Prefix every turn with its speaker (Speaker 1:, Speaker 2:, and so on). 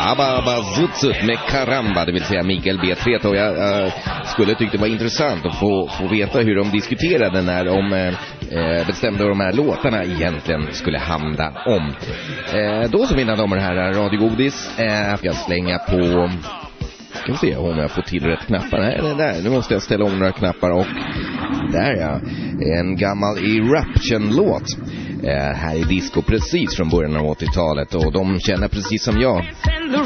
Speaker 1: Abba Bazutsut med Karamba, det vill säga Mikael B3. Och jag skulle tycka det var intressant att få veta hur de diskuterade när de bestämde de här låtarna egentligen skulle handla om. Då så, mina damer och herrar, radiogodis. Jag slänga på... Ska vi se om jag får till rätt knappar. Nej, det där. Nu måste jag ställa om några knappar. Och där, ja. En gammal Eruption-låt. Här i disco precis från början av 80-talet. Och de känner precis som jag